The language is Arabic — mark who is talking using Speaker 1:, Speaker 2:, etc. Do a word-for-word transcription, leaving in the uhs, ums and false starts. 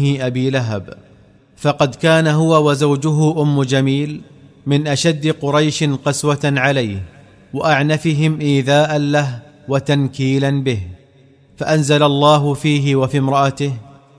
Speaker 1: عمه أبي لهب، فقد كان هو وزوجه أم جميل من أشد قريش قسوة عليه وأعنفهم إيذاء له وتنكيلا به، فأنزل الله فيه وفي امرأته: